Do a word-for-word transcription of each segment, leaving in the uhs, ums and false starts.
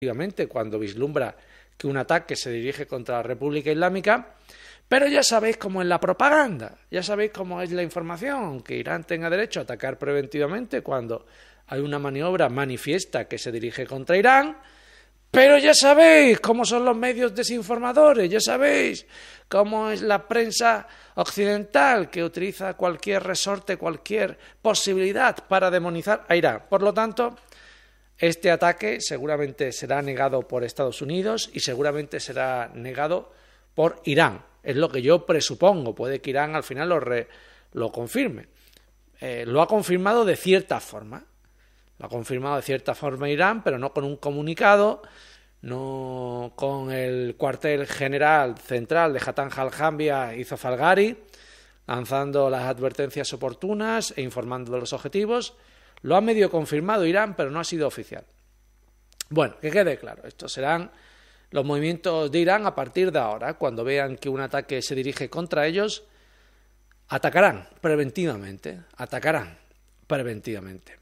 cuando vislumbra que un ataque se dirige contra la República Islámica, pero ya sabéis cómo es la propaganda, ya sabéis cómo es la información, que Irán tenga derecho a atacar preventivamente cuando hay una maniobra manifiesta que se dirige contra Irán, pero ya sabéis cómo son los medios desinformadores, ya sabéis cómo es la prensa occidental que utiliza cualquier resorte, cualquier posibilidad para demonizar a Irán. Por lo tanto, este ataque seguramente será negado por Estados Unidos y seguramente será negado por Irán. Es lo que yo presupongo. Puede que Irán al final lo, re, lo confirme. Eh, lo ha confirmado de cierta forma. Lo ha confirmado de cierta forma Irán, pero no con un comunicado, no con el cuartel general central de Hattan al-Jambia y Zafalgari, lanzando las advertencias oportunas e informando de los objetivos. Lo ha medio confirmado Irán, pero no ha sido oficial. Bueno, que quede claro, estos serán los movimientos de Irán a partir de ahora. Cuando vean que un ataque se dirige contra ellos, atacarán preventivamente, atacarán preventivamente.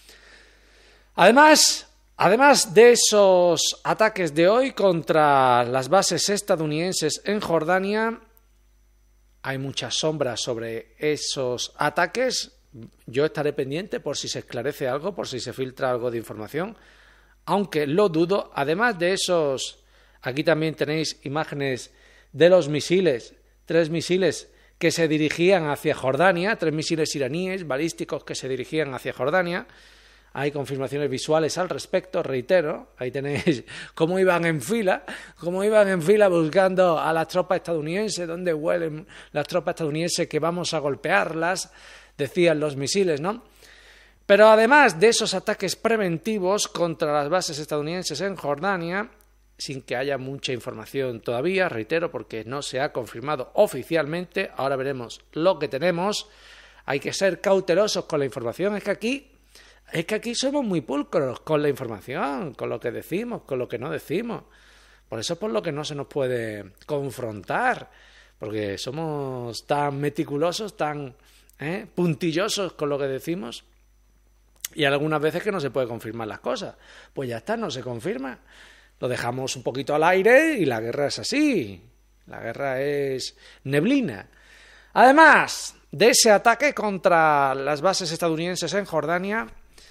Además, además de esos ataques de hoy contra las bases estadounidenses en Jordania, hay muchas sombras sobre esos ataques. Yo estaré pendiente por si se esclarece algo, por si se filtra algo de información, aunque lo dudo. Además de esos, aquí también tenéis imágenes de los misiles, tres misiles que se dirigían hacia Jordania, tres misiles iraníes balísticos que se dirigían hacia Jordania. Hay confirmaciones visuales al respecto, reitero, ahí tenéis cómo iban en fila, cómo iban en fila buscando a las tropas estadounidenses, dónde huelen las tropas estadounidenses que vamos a golpearlas, decían los misiles, ¿no? Pero además de esos ataques preventivos contra las bases estadounidenses en Jordania, sin que haya mucha información todavía, reitero, porque no se ha confirmado oficialmente, ahora veremos lo que tenemos, hay que ser cautelosos con la información, es que aquí, es que aquí somos muy pulcros con la información, con lo que decimos, con lo que no decimos, por eso es por lo que no se nos puede confrontar, porque somos tan meticulosos, tan ¿eh? puntillosos con lo que decimos, y algunas veces que no se puede confirmar las cosas, pues ya está, no se confirma, lo dejamos un poquito al aire y la guerra es así, la guerra es neblina. Además de ese ataque contra las bases estadounidenses en Jordania,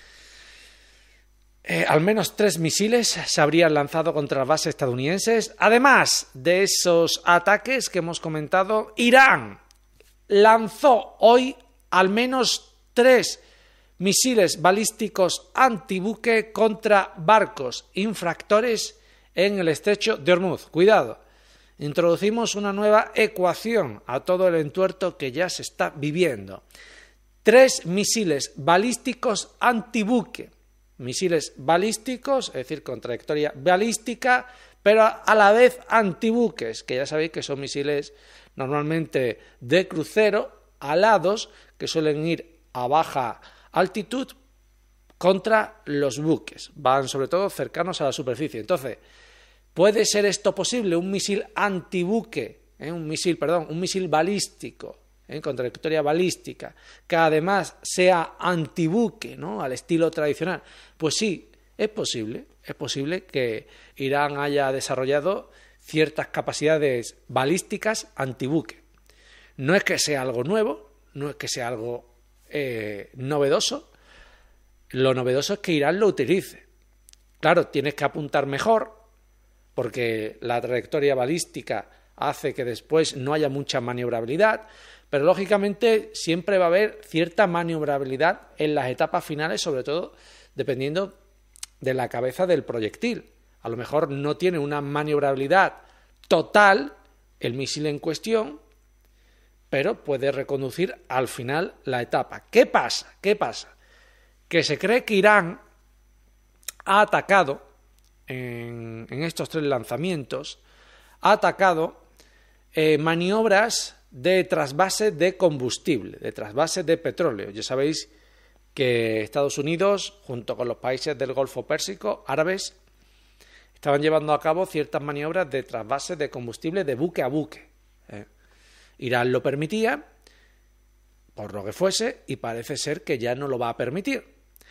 eh, al menos tres misiles se habrían lanzado contra las bases estadounidenses. Además de esos ataques que hemos comentado, Irán lanzó hoy al menos tres misiles balísticos antibuque contra barcos infractores en el estrecho de Hormuz. Cuidado, introducimos una nueva ecuación a todo el entuerto que ya se está viviendo. Tres misiles balísticos antibuque, misiles balísticos, es decir, con trayectoria balística, pero a la vez antibuques, que ya sabéis que son misiles normalmente de crucero, alados, que suelen ir a baja altitud contra los buques, van sobre todo cercanos a la superficie. Entonces, ¿puede ser esto posible? Un misil antibuque, ¿eh? un misil, perdón, un misil balístico, ¿eh? con trayectoria balística, que además sea antibuque, ¿no? Al estilo tradicional. Pues sí, es posible, es posible que Irán haya desarrollado ciertas capacidades balísticas antibuque. No es que sea algo nuevo, no es que sea algo eh, novedoso, lo novedoso es que Irán lo utilice. Claro, tienes que apuntar mejor, porque la trayectoria balística hace que después no haya mucha maniobrabilidad, pero lógicamente siempre va a haber cierta maniobrabilidad en las etapas finales, sobre todo dependiendo de la cabeza del proyectil. A lo mejor no tiene una maniobrabilidad total el misil en cuestión, pero puede reconducir al final la etapa. ¿Qué pasa? ¿Qué pasa? Que se cree que Irán ha atacado en, en estos tres lanzamientos, ha atacado eh, maniobras de trasvase de combustible, de trasvase de petróleo. Ya sabéis que Estados Unidos, junto con los países del Golfo Pérsico, árabes, estaban llevando a cabo ciertas maniobras de trasvase de combustible de buque a buque. ¿eh? Irán lo permitía, por lo que fuese, y parece ser que ya no lo va a permitir.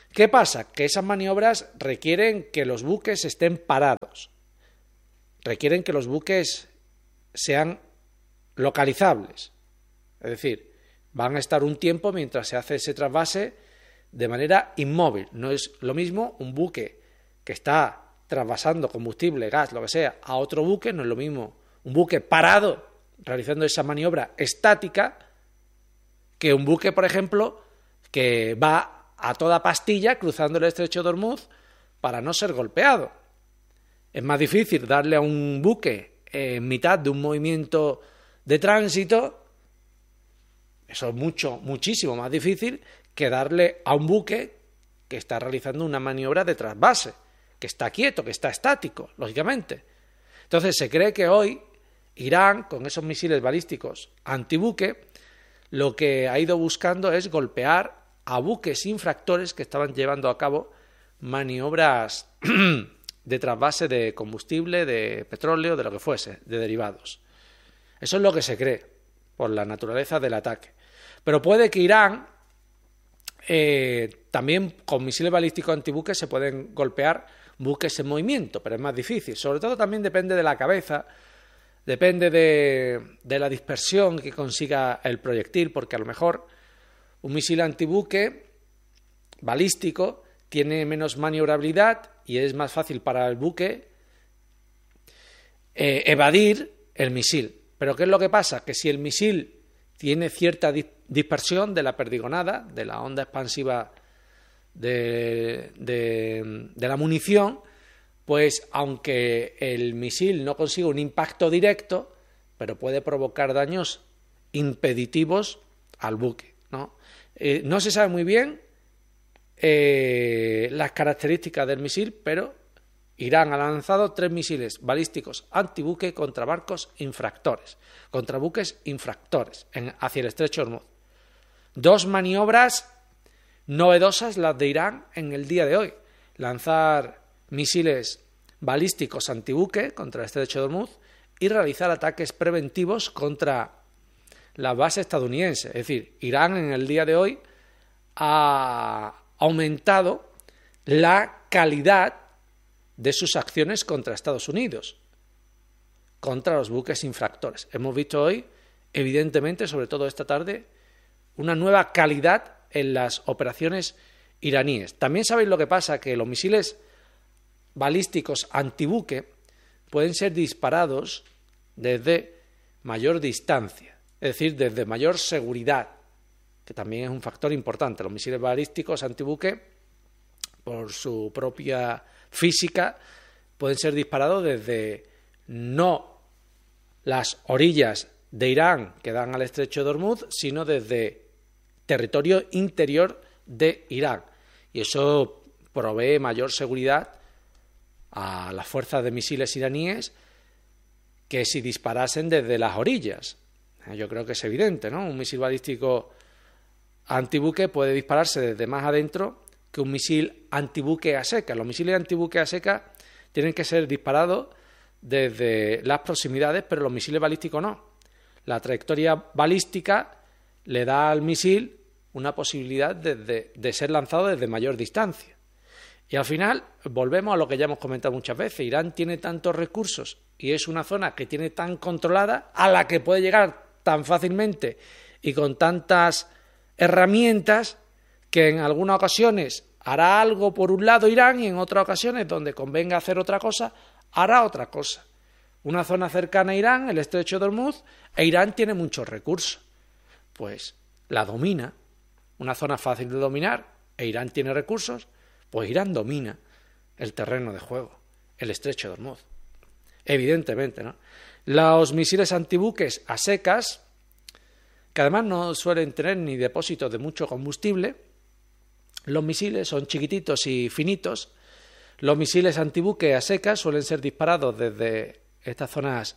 ¿Qué pasa? Que esas maniobras requieren que los buques estén parados, requieren que los buques sean localizables, es decir, van a estar un tiempo mientras se hace ese trasvase de manera inmóvil. No es lo mismo un buque que está trasvasando combustible, gas, lo que sea, a otro buque, no es lo mismo un buque parado realizando esa maniobra estática que un buque, por ejemplo, que va a toda pastilla cruzando el estrecho de Hormuz para no ser golpeado. Es más difícil darle a un buque en mitad de un movimiento de tránsito, eso es mucho, muchísimo más difícil que darle a un buque que está realizando una maniobra de trasvase, que está quieto, que está estático, lógicamente. Entonces se cree que hoy Irán, con esos misiles balísticos antibuque, lo que ha ido buscando es golpear a buques infractores que estaban llevando a cabo maniobras de trasvase de combustible, de petróleo, de lo que fuese, de derivados. Eso es lo que se cree, por la naturaleza del ataque. Pero puede que Irán, eh, también con misiles balísticos antibuques, se pueden golpear buques en movimiento, pero es más difícil. Sobre todo también depende de la cabeza, depende de, de la dispersión que consiga el proyectil, porque a lo mejor un misil antibuque balístico tiene menos maniobrabilidad y es más fácil para el buque eh, evadir el misil. Pero ¿qué es lo que pasa? Que si el misil tiene cierta dispersión de la perdigonada, de la onda expansiva de, de, de la munición, pues aunque el misil no consiga un impacto directo, pero puede provocar daños impeditivos al buque, ¿no? Eh, no se sabe muy bien eh, las características del misil, pero Irán ha lanzado tres misiles balísticos antibuque contra barcos infractores, contra buques infractores en, hacia el estrecho de Hormuz. Dos maniobras novedosas las de Irán en el día de hoy. Lanzar misiles balísticos antibuque contra el estrecho de Hormuz y realizar ataques preventivos contra la base estadounidense. Es decir, Irán en el día de hoy ha aumentado la calidad de sus acciones contra Estados Unidos, contra los buques infractores. Hemos visto hoy, evidentemente, sobre todo esta tarde, una nueva calidad en las operaciones iraníes. También sabéis lo que pasa, que los misiles balísticos antibuque pueden ser disparados desde mayor distancia, es decir, desde mayor seguridad, que también es un factor importante. Los misiles balísticos antibuque, por su propia física, pueden ser disparados desde no las orillas de Irán que dan al estrecho de Hormuz, sino desde territorio interior de Irán. Y eso provee mayor seguridad a las fuerzas de misiles iraníes que si disparasen desde las orillas. Yo creo que es evidente, ¿no? Un misil balístico antibuque puede dispararse desde más adentro que un misil antibuque a seca. Los misiles antibuque a seca tienen que ser disparados desde las proximidades, pero los misiles balísticos no. La trayectoria balística le da al misil una posibilidad de, de, de ser lanzado desde mayor distancia. Y al final volvemos a lo que ya hemos comentado muchas veces. Irán tiene tantos recursos y es una zona que tiene tan controlada, a la que puede llegar tan fácilmente y con tantas herramientas, que en algunas ocasiones hará algo por un lado Irán y en otras ocasiones, donde convenga hacer otra cosa, hará otra cosa. Una zona cercana a Irán, el estrecho de Hormuz, e Irán tiene muchos recursos. Pues la domina. Una zona fácil de dominar, e Irán tiene recursos, pues Irán domina el terreno de juego, el estrecho de Hormuz. Evidentemente, ¿no? Los misiles antibuques a secas, que además no suelen tener ni depósitos de mucho combustible. Los misiles son chiquititos y finitos. Los misiles antibuque a secas suelen ser disparados desde estas zonas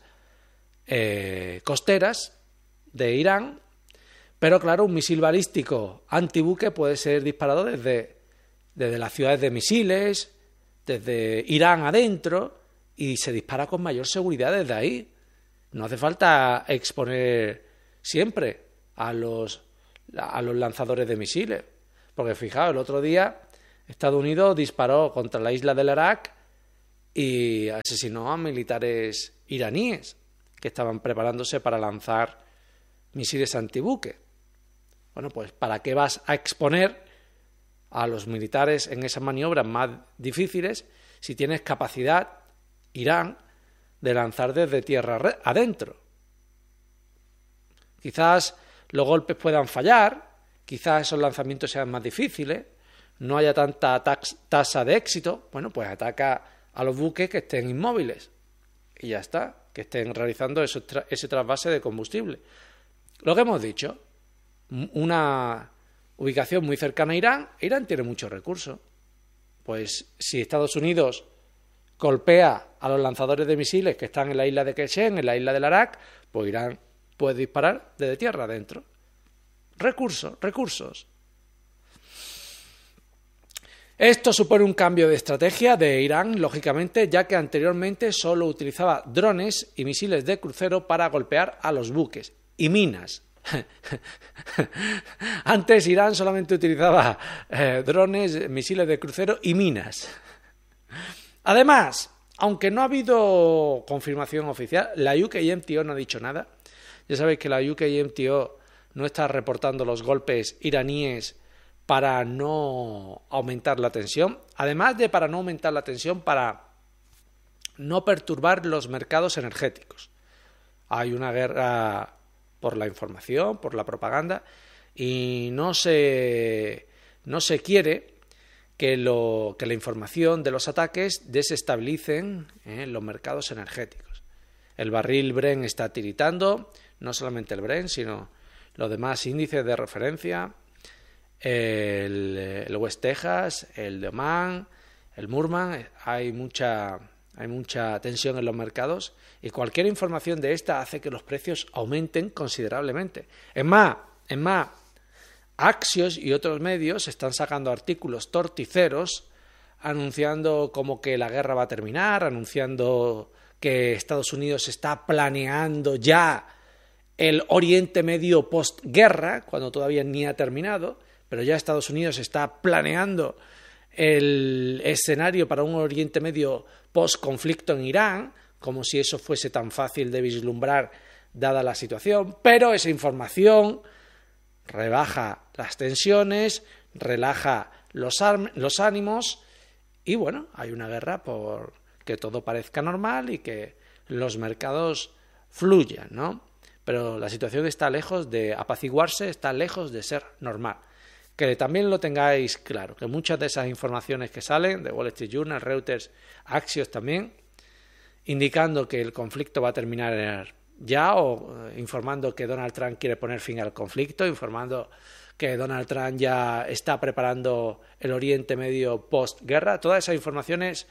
eh, costeras de Irán, pero claro, un misil balístico antibuque puede ser disparado desde, desde las ciudades de misiles, desde Irán adentro, y se dispara con mayor seguridad desde ahí. No hace falta exponer siempre a los, a los lanzadores de misiles. Porque fijaos, el otro día Estados Unidos disparó contra la isla del Arak y asesinó a militares iraníes que estaban preparándose para lanzar misiles antibuque. Bueno, pues ¿para qué vas a exponer a los militares en esas maniobras más difíciles si tienes capacidad, Irán, de lanzar desde tierra adentro? Quizás los golpes puedan fallar, quizás esos lanzamientos sean más difíciles, no haya tanta tasa de éxito. Bueno, pues ataca a los buques que estén inmóviles y ya está, que estén realizando eso, ese trasvase de combustible. Lo que hemos dicho, una ubicación muy cercana a Irán, Irán tiene muchos recursos. Pues si Estados Unidos golpea a los lanzadores de misiles que están en la isla de Qeshem, en la isla del Arak, pues Irán puede disparar desde tierra adentro. Recursos, recursos. Esto supone un cambio de estrategia de Irán, lógicamente, ya que anteriormente solo utilizaba drones y misiles de crucero para golpear a los buques y minas. Antes Irán solamente utilizaba eh, drones, misiles de crucero y minas. Además, aunque no ha habido confirmación oficial, la U K M T O no ha dicho nada. Ya sabéis que la U K M T O no está reportando los golpes iraníes para no aumentar la tensión, además de para no aumentar la tensión, para no perturbar los mercados energéticos. Hay una guerra por la información, por la propaganda, y no se, no se quiere que, lo, que la información de los ataques desestabilicen eh, los mercados energéticos. El barril Brent está tiritando, no solamente el Brent, sino los demás índices de referencia, el, el West Texas, el de Oman, el Murman. Hay mucha, hay mucha tensión en los mercados y cualquier información de esta hace que los precios aumenten considerablemente. Es más, es más, Axios y otros medios están sacando artículos torticeros anunciando como que la guerra va a terminar, anunciando que Estados Unidos está planeando ya el Oriente Medio postguerra, cuando todavía ni ha terminado, pero ya Estados Unidos está planeando el escenario para un Oriente Medio post-conflicto en Irán, como si eso fuese tan fácil de vislumbrar dada la situación. Pero esa información rebaja las tensiones, relaja los, los ánimos y bueno, hay una guerra por que todo parezca normal y que los mercados fluyan, ¿no? Pero la situación está lejos de apaciguarse, está lejos de ser normal. Que también lo tengáis claro, que muchas de esas informaciones que salen de Wall Street Journal, Reuters, Axios también, indicando que el conflicto va a terminar ya o eh, informando que Donald Trump quiere poner fin al conflicto, informando que Donald Trump ya está preparando el Oriente Medio postguerra. Todas esas informaciones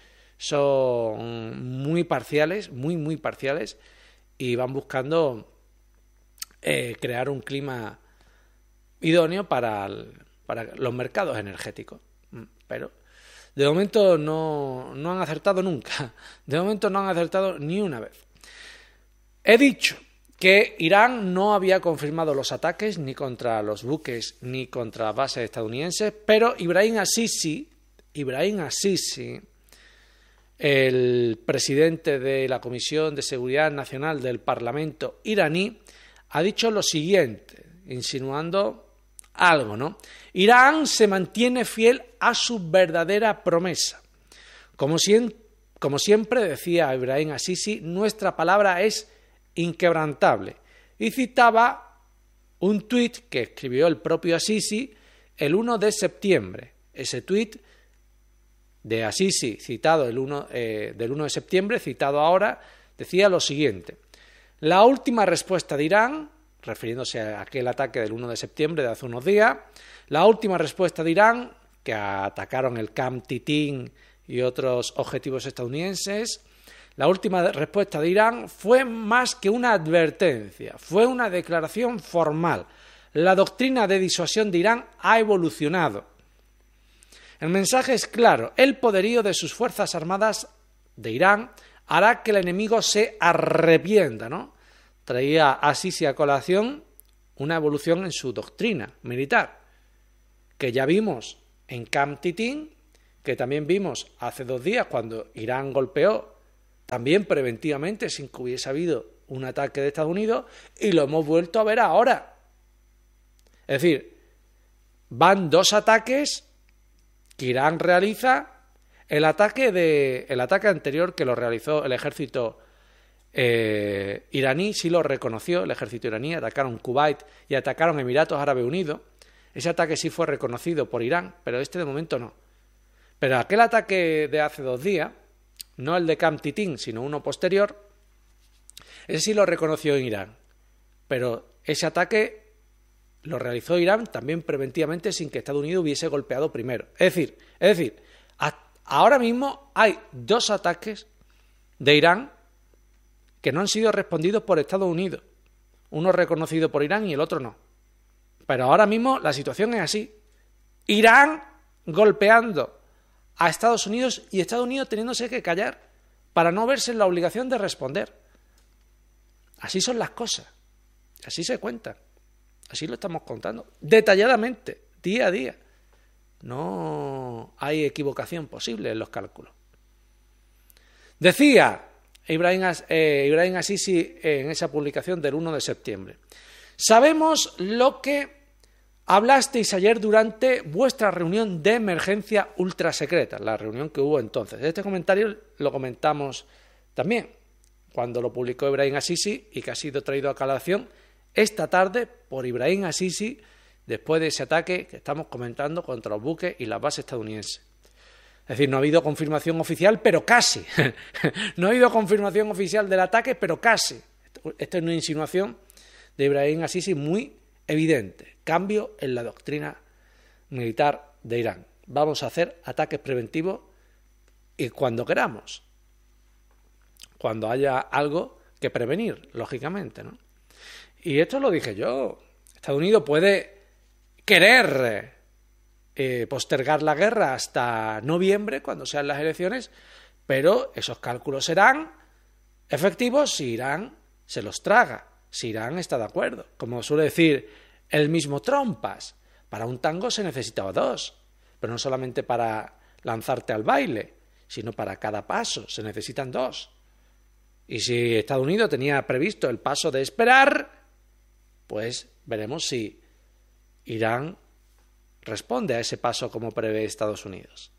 son muy parciales, muy, muy parciales y van buscando eh, crear un clima idóneo para, el, para los mercados energéticos. Pero de momento no, no han acertado nunca. De momento no han acertado ni una vez. He dicho que Irán no había confirmado los ataques ni contra los buques ni contra bases estadounidenses, pero Ibrahim Assisi, Ibrahim Assisi, el presidente de la Comisión de Seguridad Nacional del Parlamento iraní, ha dicho lo siguiente, insinuando algo, ¿no? Irán se mantiene fiel a su verdadera promesa. Como, si, como siempre decía Ibrahim Assisi, nuestra palabra es inquebrantable. Y citaba un tuit que escribió el propio Assisi el uno de septiembre. Ese tuit de Assisi, citado el uno, eh, del uno de septiembre, citado ahora, decía lo siguiente. La última respuesta de Irán, refiriéndose a aquel ataque del uno de septiembre de hace unos días, la última respuesta de Irán, que atacaron el Camp Titín y otros objetivos estadounidenses, la última respuesta de Irán fue más que una advertencia, fue una declaración formal. La doctrina de disuasión de Irán ha evolucionado. El mensaje es claro, el poderío de sus fuerzas armadas de Irán hará que el enemigo se arrepienta, ¿no? Traía Assisi a colación una evolución en su doctrina militar, que ya vimos en Camp Titín que también vimos hace dos días cuando Irán golpeó, también preventivamente, sin que hubiese habido un ataque de Estados Unidos, y lo hemos vuelto a ver ahora. Es decir, van dos ataques que Irán realiza. El ataque, de, el ataque anterior que lo realizó el ejército eh, iraní, sí lo reconoció el ejército iraní, atacaron Kuwait y atacaron Emiratos Árabes Unidos. Ese ataque sí fue reconocido por Irán, pero este de momento no. Pero aquel ataque de hace dos días, no el de Camp Titín, sino uno posterior, ese sí lo reconoció en Irán. Pero ese ataque lo realizó Irán también preventivamente sin que Estados Unidos hubiese golpeado primero. Es decir, es decir, ahora mismo hay dos ataques de Irán que no han sido respondidos por Estados Unidos. Uno reconocido por Irán y el otro no. Pero ahora mismo la situación es así. Irán golpeando a Estados Unidos y Estados Unidos teniéndose que callar para no verse en la obligación de responder. Así son las cosas. Así se cuentan. Así lo estamos contando. Detalladamente, día a día. No hay equivocación posible en los cálculos. Decía Ibrahim, eh, Ibrahim Asisi en esa publicación del uno de septiembre: sabemos lo que hablasteis ayer durante vuestra reunión de emergencia ultrasecreta, la reunión que hubo entonces. Este comentario lo comentamos también cuando lo publicó Ibrahim Asisi y que ha sido traído a colación esta tarde por Ibrahim Asisi después de ese ataque que estamos comentando contra los buques y las bases estadounidenses. Es decir, no ha habido confirmación oficial, pero casi. No ha habido confirmación oficial del ataque, pero casi. Esta es una insinuación de Ibrahim Asisi muy evidente. Cambio en la doctrina militar de Irán. Vamos a hacer ataques preventivos y cuando queramos. Cuando haya algo que prevenir, lógicamente, ¿no? Y esto lo dije yo. Estados Unidos puede querer eh, postergar la guerra hasta noviembre, cuando sean las elecciones, pero esos cálculos serán efectivos si Irán se los traga, si Irán está de acuerdo. Como suele decir el mismo Trompas, para un tango se necesitaba dos, pero no solamente para lanzarte al baile, sino para cada paso se necesitan dos. Y si Estados Unidos tenía previsto el paso de esperar, pues veremos si Irán responde a ese paso como prevé Estados Unidos.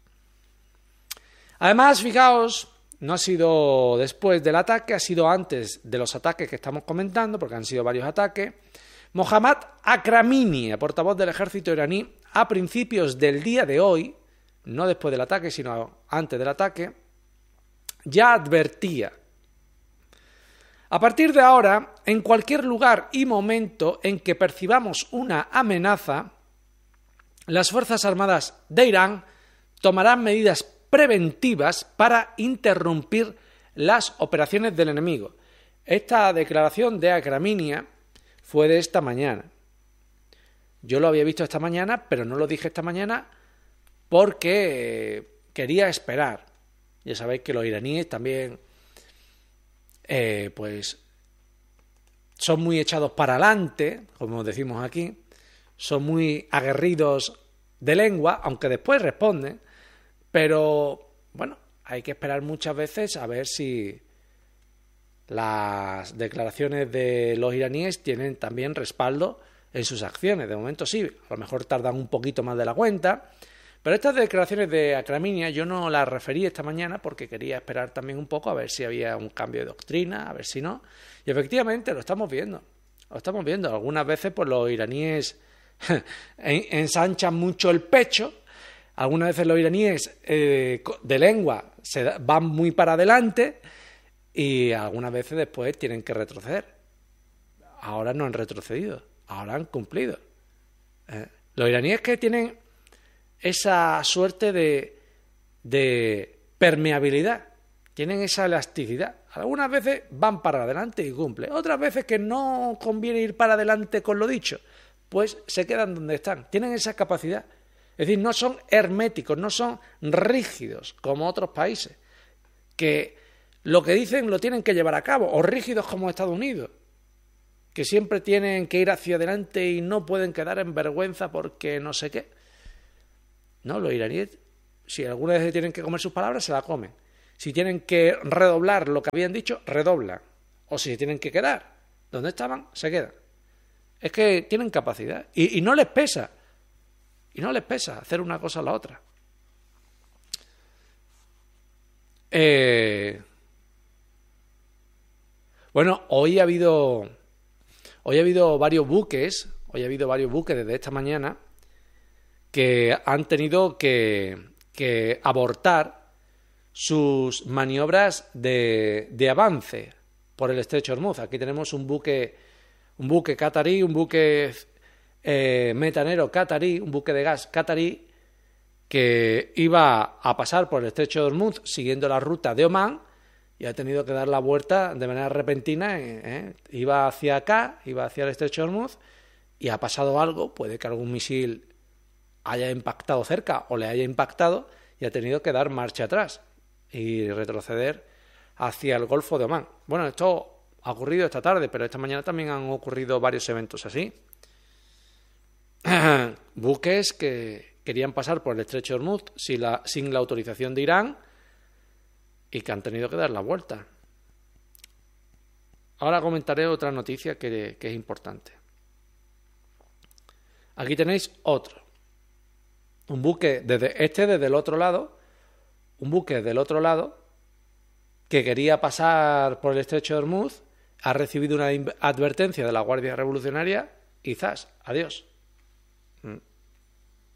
Además, fijaos, no ha sido después del ataque, ha sido antes de los ataques que estamos comentando, porque han sido varios ataques. Mohammad Akramini, portavoz del ejército iraní, a principios del día de hoy, no después del ataque, sino antes del ataque, ya advertía: a partir de ahora, en cualquier lugar y momento en que percibamos una amenaza, las Fuerzas Armadas de Irán tomarán medidas preventivas para interrumpir las operaciones del enemigo. Esta declaración de Akramini fue de esta mañana. Yo lo había visto esta mañana, pero no lo dije esta mañana porque quería esperar. Ya sabéis que los iraníes también Eh, pues son muy echados para adelante, como decimos aquí, son muy aguerridos de lengua, aunque después responden, pero bueno, hay que esperar muchas veces a ver si las declaraciones de los iraníes tienen también respaldo en sus acciones. De momento sí, a lo mejor tardan un poquito más de la cuenta. Pero estas declaraciones de Akramini yo no las referí esta mañana porque quería esperar también un poco a ver si había un cambio de doctrina, a ver si no. Y efectivamente lo estamos viendo, lo estamos viendo. Algunas veces pues los iraníes ensanchan mucho el pecho, algunas veces los iraníes eh, de lengua se van muy para adelante y algunas veces después tienen que retroceder. Ahora no han retrocedido, ahora han cumplido. Eh, los iraníes que tienen esa suerte de, de permeabilidad, tienen esa elasticidad. Algunas veces van para adelante y cumplen, otras veces que no conviene ir para adelante con lo dicho, pues se quedan donde están, tienen esa capacidad. Es decir, no son herméticos, no son rígidos como otros países, que lo que dicen lo tienen que llevar a cabo, o rígidos como Estados Unidos, que siempre tienen que ir hacia adelante y no pueden quedar en vergüenza porque no sé qué. No, los iraníes Si alguna vez tienen que comer sus palabras, se la comen. Si tienen que redoblar lo que habían dicho, redoblan. O si tienen que quedar donde estaban, se quedan. Es que tienen capacidad. Y, y no les pesa. Y no les pesa hacer una cosa a la otra. Eh... Bueno, hoy ha habido... Hoy ha habido varios buques, hoy ha habido varios buques desde esta mañana que han tenido que, que abortar sus maniobras de, de avance por el estrecho de Hormuz. Aquí tenemos un buque, un buque catarí, un buque eh, metanero catarí, un buque de gas catarí que iba a pasar por el estrecho de Hormuz siguiendo la ruta de Omán y ha tenido que dar la vuelta de manera repentina. ¿eh? Iba hacia acá, iba hacia el estrecho de Hormuz y ha pasado algo, puede que algún misil haya impactado cerca o le haya impactado y ha tenido que dar marcha atrás y retroceder hacia el Golfo de Omán. Bueno, esto ha ocurrido esta tarde, pero esta mañana también han ocurrido varios eventos así. Buques que querían pasar por el estrecho de Hormuz sin la, sin la autorización de Irán y que han tenido que dar la vuelta. Ahora comentaré otra noticia que, que es importante. Aquí tenéis otro. Un buque, desde este desde el otro lado, un buque del otro lado que quería pasar por el estrecho de Hormuz, ha recibido una advertencia de la Guardia Revolucionaria y ¡zas! Adiós.